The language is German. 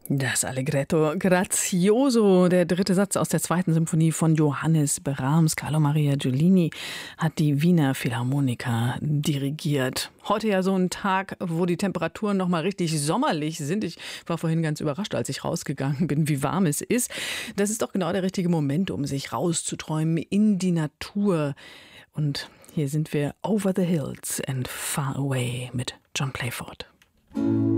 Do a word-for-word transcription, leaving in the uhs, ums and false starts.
Das Allegretto Grazioso, der dritte Satz aus der zweiten Symphonie von Johannes Brahms. Carlo Maria Giulini hat die Wiener Philharmoniker dirigiert. Heute ja so ein Tag, wo die Temperaturen noch mal richtig sommerlich sind. Ich war vorhin ganz überrascht, als ich rausgegangen bin, wie warm es ist. Das ist doch genau der richtige Moment, um sich rauszuträumen in die Natur. Und hier sind wir Over the Hills and Far Away mit John Playford.